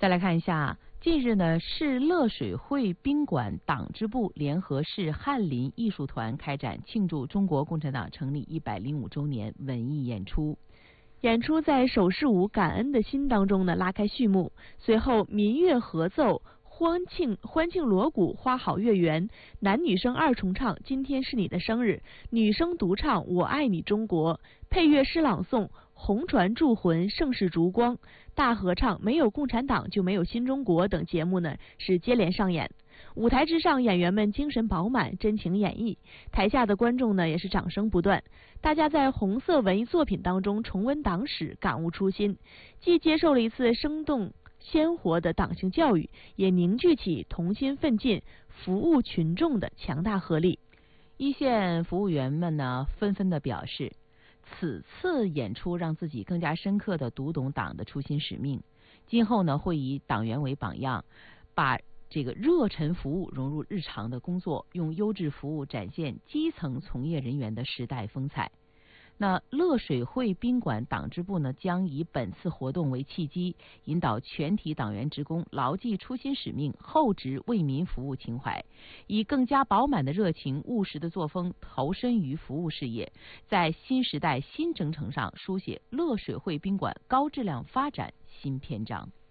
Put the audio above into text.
再来看一下，近日呢，市乐水会宾馆党支部联合市翰林艺术团开展庆祝中国共产党成立105周年文艺演出。 演出在手势舞《感恩的心》当中呢拉开序幕，随后民乐合奏。欢庆锣鼓花好月圆，男女生二重唱今天是你的生日，女生独唱我爱你中国，配乐诗朗诵红船铸魂盛世烛光，大合唱没有共产党就没有新中国等节目呢是接连上演。舞台之上，演员们精神饱满，真情演绎；台下的观众呢也是掌声不断。大家在红色文艺作品当中重温党史，感悟初心，既接受了一次生动鲜活的党性教育，也凝聚起同心奋进、服务群众的强大合力。 一线服务员们呢，纷纷的表示，此次演出让自己更加深刻地读懂党的初心使命，今后呢会以党员为榜样，把这个热忱服务融入日常的工作，用优质服务展现基层从业人员的时代风采。那乐水会宾馆党支部呢，将以本次活动为契机，引导全体党员职工牢记初心使命，厚植为民服务情怀，以更加饱满的热情、务实的作风投身于服务事业，在新时代新征程上书写乐水会宾馆高质量发展新篇章。